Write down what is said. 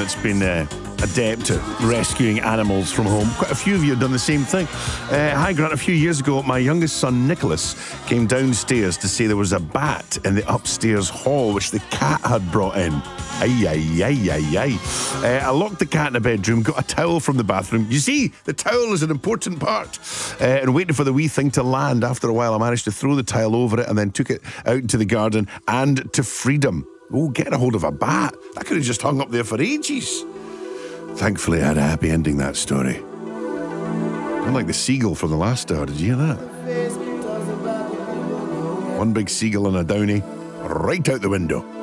that's been adept at rescuing animals from home. Quite a few of you have done the same thing. Hi, Grant. A few years ago, my youngest son, Nicholas, came downstairs to say there was a bat in the upstairs hall, which the cat had brought in. I locked the cat in a bedroom, got a towel from the bathroom. You see, the towel is an important part. And waiting for the wee thing to land. After a while, I managed to throw the towel over it and then took it out into the garden and to freedom. Oh, getting a hold of a bat. That could have just hung up there for ages. Thankfully, I had a happy ending, that story. Unlike the seagull from the last hour, did you hear that? One big seagull and a downy, right out the window.